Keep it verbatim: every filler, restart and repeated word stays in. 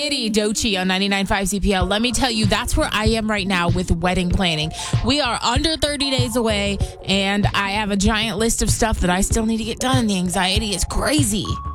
Anxiety, Doechii on ninety-nine point five C P L. Let me tell you, that's where I am right now with wedding planning. We are under thirty days away, and I have a giant list of stuff that I still need to get done. The anxiety is crazy.